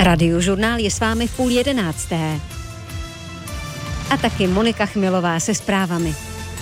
Radiožurnál je s vámi v 10:30. A taky Monika Chmilová se zprávami.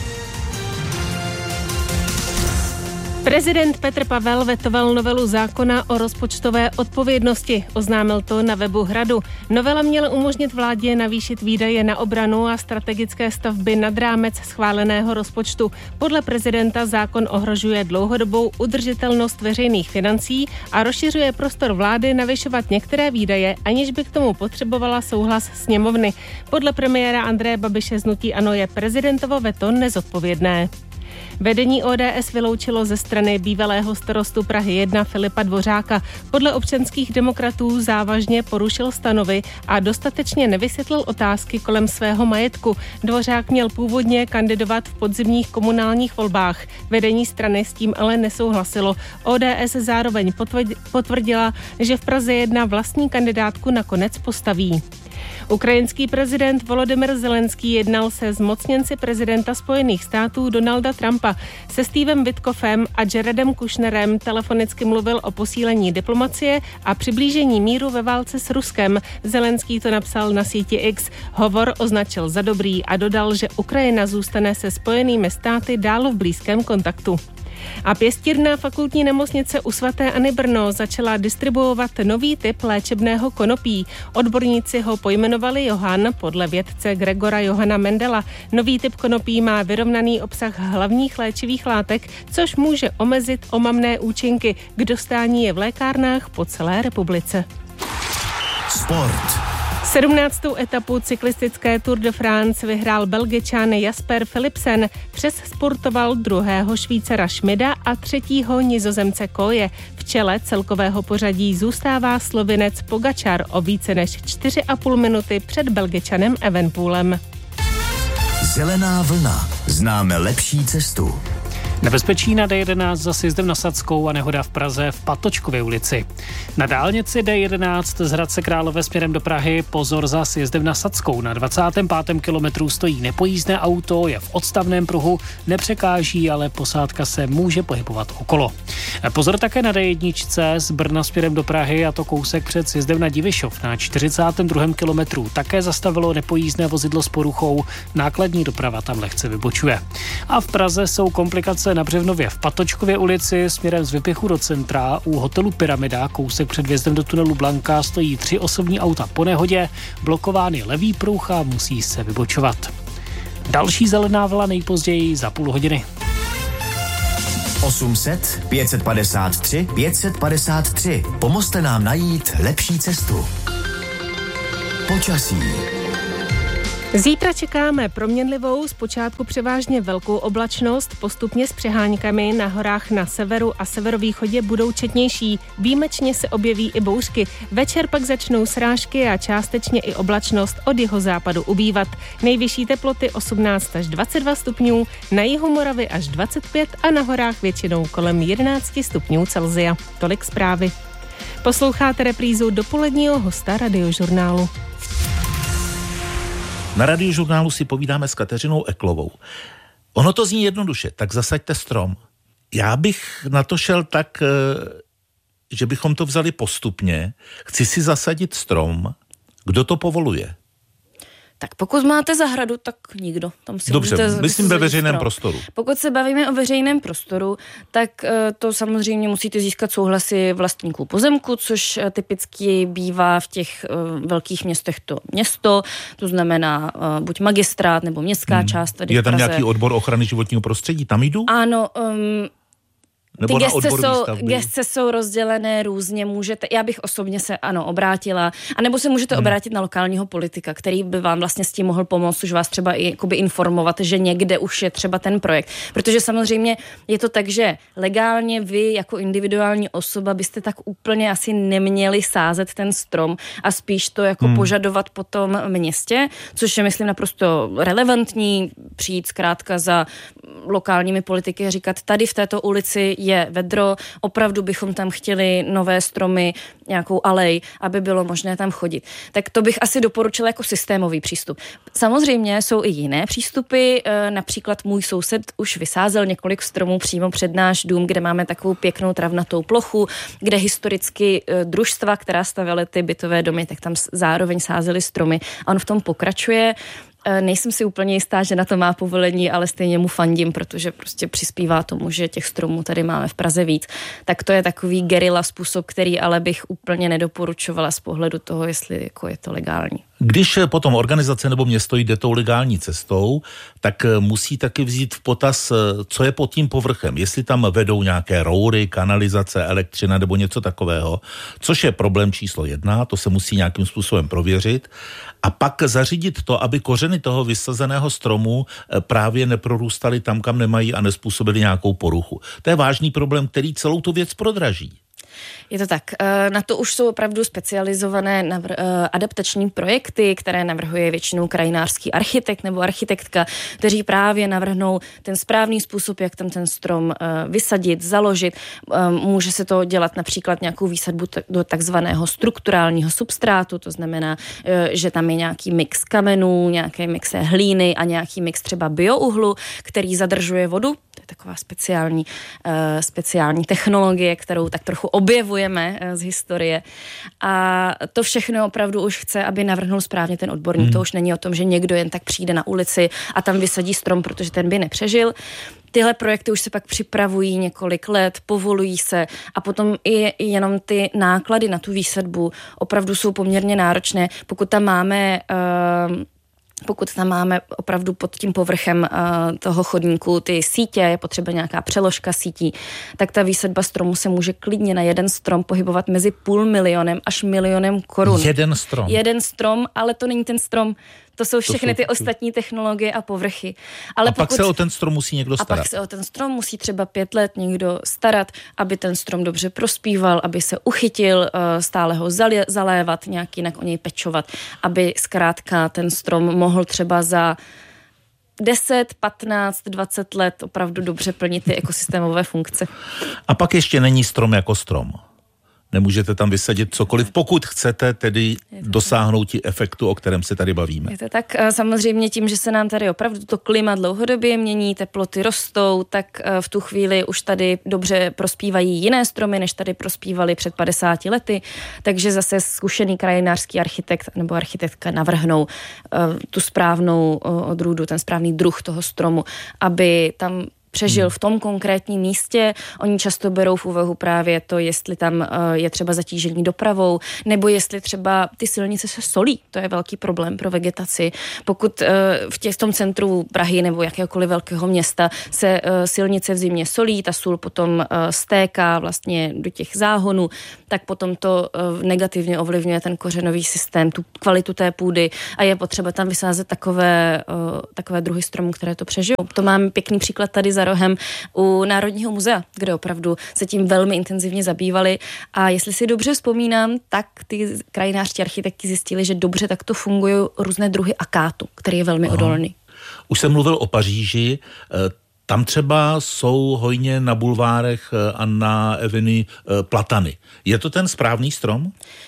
Prezident Petr Pavel vetoval novelu zákona o rozpočtové odpovědnosti. Oznámil to na webu Hradu. Novela měla umožnit vládě navýšit výdaje na obranu a strategické stavby nad rámec schváleného rozpočtu. Podle prezidenta zákon ohrožuje dlouhodobou udržitelnost veřejných financí a rozšiřuje prostor vlády navyšovat některé výdaje, aniž by k tomu potřebovala souhlas sněmovny. Podle premiéra Andreje Babiše z hnutí ANO je prezidentovo veto nezodpovědné. Vedení ODS vyloučilo ze strany bývalého starostu Prahy 1 Filipa Dvořáka. Podle občanských demokratů závažně porušil stanovy a dostatečně nevysvětlil otázky kolem svého majetku. Dvořák měl původně kandidovat v podzimních komunálních volbách. Vedení strany s tím ale nesouhlasilo. ODS zároveň potvrdila, že v Praze 1 vlastní kandidátku nakonec postaví. Ukrajinský prezident Volodymyr Zelenský jednal se zmocněnci prezidenta Spojených států Donalda Trumpa. Se Stevem Witkofem a Jaredem Kushnerem telefonicky mluvil o posílení diplomacie a přiblížení míru ve válce s Ruskem. Zelenský to napsal na síti X. Hovor označil za dobrý a dodal, že Ukrajina zůstane se Spojenými státy dál v blízkém kontaktu. A pěstírna fakultní nemocnice u sv. Anny Brno začala distribuovat nový typ léčebného konopí. Odborníci ho pojmenovali Johann podle vědce Gregora Johana Mendela. Nový typ konopí má vyrovnaný obsah hlavních léčivých látek, což může omezit omamné účinky. K dostání je v lékárnách po celé republice. Sport. 17. etapu cyklistické Tour de France vyhrál Belgičan Jasper Philipsen, sportoval druhého Švýcara Schmida a třetího Nizozemce Koje. V čele celkového pořadí zůstává Slovinec Pogačar o více než 4,5 minuty před Belgičanem Evenepoelem. Zelená vlna. Známe lepší cestu. Nebezpečí na D11 za sjezdem na Sadskou a nehoda v Praze v Patočkově ulici. Na dálnici D11 z Hradce Králové směrem do Prahy pozor za sjezdem na Sadskou. Na 25. kilometru stojí nepojízdné auto, je v odstavném pruhu, nepřekáží, ale posádka se může pohybovat okolo. Pozor také na D1 z Brna směrem do Prahy, a to kousek před sjezdem na Divišov. Na 42. kilometru také zastavilo nepojízdné vozidlo s poruchou, nákladní doprava tam lehce vybočuje. A v Praze jsou komplikace na Břevnově v Patočkově ulici směrem z Vypichu do centra. U hotelu Pyramida, kousek před vjezdem do tunelu Blanka, stojí 3 osobní auta po nehodě, blokován je levý pruh a musí se vybočovat. Další zelená vlna nejpozději za půl hodiny. 800 553 553. Pomozte nám najít lepší cestu. Počasí. Zítra čekáme proměnlivou, zpočátku převážně velkou oblačnost, postupně s přeháňkami. Na horách na severu a severovýchodě budou četnější. Výjimečně se objeví i bouřky. Večer pak začnou srážky a částečně i oblačnost od jihozápadu ubývat. Nejvyšší teploty 18 až 22 stupňů, na jihu Moravy až 25 a na horách většinou kolem 11 stupňů Celsia. Tolik zprávy. Posloucháte reprízu dopoledního hosta Radiožurnálu. Na Radiožurnálu si povídáme s Kateřinou Eklovou. Ono to zní jednoduše, tak zasaďte strom. Já bych na to šel tak, že bychom to vzali postupně. Chci si zasadit strom. Kdo to povoluje? Tak pokud máte zahradu, tak nikdo. Tam si dobře, myslím ve veřejném prostoru. Pokud se bavíme o veřejném prostoru, tak to samozřejmě musíte získat souhlasy vlastníků pozemku, což typicky bývá v těch velkých městech to město, to znamená buď magistrát nebo městská část tady je tam v Praze. Nějaký odbor ochrany životního prostředí, tam jdu? Ano, Nebo ty gesce jsou rozdělené různě, já bych osobně se obrátila, anebo se můžete obrátit na lokálního politika, který by vám vlastně s tím mohl pomoct, už vás třeba i jakoby informovat, že někde už je třeba ten projekt. Protože samozřejmě je to tak, že legálně vy jako individuální osoba byste tak úplně asi neměli sázet ten strom a spíš to jako požadovat po tom městě, což je myslím naprosto relevantní, přijít zkrátka za lokálními politiky a říkat, tady v této ulici je vedro, opravdu bychom tam chtěli nové stromy, nějakou alej, aby bylo možné tam chodit. Tak to bych asi doporučila jako systémový přístup. Samozřejmě jsou i jiné přístupy, například můj soused už vysázel několik stromů přímo před náš dům, kde máme takovou pěknou travnatou plochu, kde historicky družstva, která stavěly ty bytové domy, tak tam zároveň sázely stromy a on v tom pokračuje. Nejsem si úplně jistá, že na to má povolení, ale stejně mu fandím, protože prostě přispívá tomu, že těch stromů tady máme v Praze víc. Tak to je takový gerila způsob, který ale bych úplně nedoporučovala z pohledu toho, jestli jako je to legální. Když potom organizace nebo město jde tou legální cestou, tak musí taky vzít v potaz, co je pod tím povrchem. Jestli tam vedou nějaké roury, kanalizace, elektřina nebo něco takového, což je problém číslo 1, to se musí nějakým způsobem prověřit. A pak zařídit to, aby kořeny toho vysazeného stromu právě neprorůstaly tam, kam nemají a nezpůsobily nějakou poruchu. To je vážný problém, který celou tu věc prodraží. Je to tak. Na to už jsou opravdu specializované adaptační projekty, které navrhuje většinou krajinářský architekt nebo architektka, kteří právě navrhnou ten správný způsob, jak tam ten strom vysadit, založit. Může se to dělat například nějakou výsadbu do takzvaného strukturálního substrátu, to znamená, že tam je nějaký mix kamenů, nějaký mix hlíny a nějaký mix třeba biouhlu, který zadržuje vodu. To je taková speciální technologie, kterou tak trochu objevujeme z historie. A to všechno opravdu už chce, aby navrhnul správně ten odborník. To už není o tom, že někdo jen tak přijde na ulici a tam vysadí strom, protože ten by nepřežil. Tyhle projekty už se pak připravují několik let, povolují se a potom i jenom ty náklady na tu výsadbu opravdu jsou poměrně náročné. Pokud tam máme opravdu pod tím povrchem toho chodníku ty sítě, je potřeba nějaká přeložka sítí, tak ta výsadba stromu se může klidně na jeden strom pohybovat mezi 500 000 až 1 000 000 korun. Jeden strom, ale to není ten strom. To jsou všechny ty ostatní technologie a povrchy. Ale pak se o ten strom musí někdo starat. A pak se o ten strom musí třeba 5 let někdo starat, aby ten strom dobře prospíval, aby se uchytil, stále ho zalévat, nějak jinak o něj pečovat, aby zkrátka ten strom mohl třeba za 10, 15, 20 let opravdu dobře plnit ty ekosystémové funkce. A pak ještě není strom jako strom. Nemůžete tam vysadit cokoliv, pokud chcete tedy dosáhnout efektu, o kterém se tady bavíme. Je to tak. Samozřejmě tím, že se nám tady opravdu to klima dlouhodobě mění, teploty rostou, tak v tu chvíli už tady dobře prospívají jiné stromy, než tady prospívaly před 50 lety. Takže zase zkušený krajinářský architekt nebo architektka navrhnou tu správnou odrůdu, ten správný druh toho stromu, aby tam přežil v tom konkrétním místě. Oni často berou v úvahu právě to, jestli tam je třeba zatížení dopravou, nebo jestli třeba ty silnice se solí. To je velký problém pro vegetaci. Pokud v tom centru Prahy nebo jakéhokoliv velkého města se silnice v zimě solí, ta sůl potom stéká vlastně do těch záhonů, tak potom to negativně ovlivňuje ten kořenový systém, tu kvalitu té půdy a je potřeba tam vysázet takové druhy stromů, které to přežijou. To máme pěkný příklad tady za rohem u Národního muzea, kde opravdu se tím velmi intenzivně zabývali a jestli si dobře vzpomínám, tak ty krajinářští architekti zjistili, že dobře takto fungují různé druhy akátu, který je velmi odolný. Už jsem mluvil o Paříži, tam třeba jsou hojně na bulvárech a na Avenue platany. Je to ten správný strom?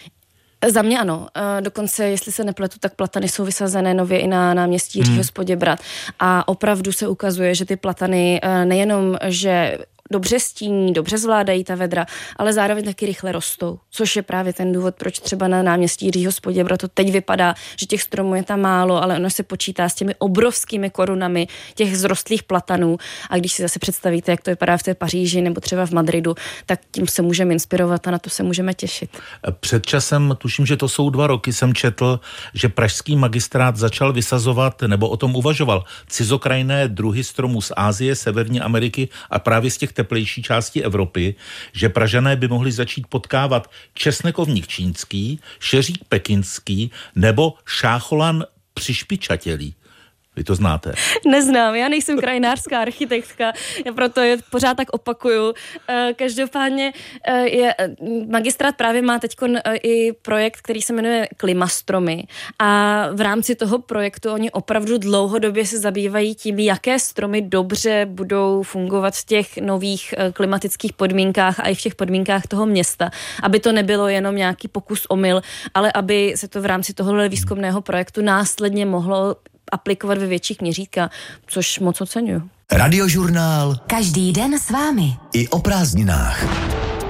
Za mě ano. Dokonce, jestli se nepletu, tak platany jsou vysazené nově i na náměstí Jiřího z Poděbrad. A opravdu se ukazuje, že ty platany nejenom, že dobře stíní, dobře zvládají ta vedra, ale zároveň taky rychle rostou, což je právě ten důvod, proč třeba na náměstí Jiřího z Poděbrad to teď vypadá, že těch stromů je tam málo, ale ono se počítá s těmi obrovskými korunami těch zrostlých platanů a když si zase představíte, jak to vypadá v té Paříži nebo třeba v Madridu, tak tím se můžeme inspirovat a na to se můžeme těšit. Před časem, tuším, že to jsou 2 roky, jsem četl, že pražský magistrát začal vysazovat, nebo o tom uvažoval, cizokrajné druhy stromů z Asie, Severní Ameriky a právě z těch teplejší části Evropy, že Pražané by mohli začít potkávat česnekovník čínský, šeřík pekinský nebo šácholan přišpičatělý. Vy to znáte? Neznám, já nejsem krajinářská architektka, já proto je pořád tak opakuju. Každopádně magistrát právě má teď i projekt, který se jmenuje Klimastromy a v rámci toho projektu oni opravdu dlouhodobě se zabývají tím, jaké stromy dobře budou fungovat v těch nových klimatických podmínkách a i v těch podmínkách toho města, aby to nebylo jenom nějaký pokus omyl, ale aby se to v rámci tohohle výzkumného projektu následně mohlo aplikovat ve větších měřítkách, což moc oceňuju. Radiožurnál. Každý den s vámi. I o prázdninách.